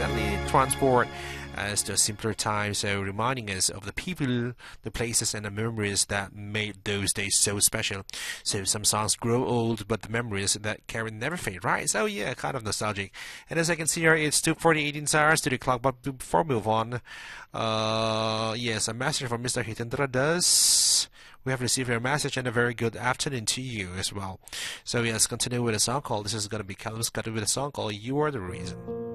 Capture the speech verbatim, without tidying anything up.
instantly transport us to a simpler time, so reminding us of the people, the places, and the memories that made those days so special. So some songs grow old, but the memories that carry never fade, right? So yeah, kind of nostalgic. And as I can see here, it's two forty eighteen hours to the clock, but before we move on, uh, yes, a message from Mister Hitendra does. We have received your message, and a very good afternoon to you as well. So yeah, let's continue with a song called, this is going to be Calvin Scott with a song called You Are the Reason.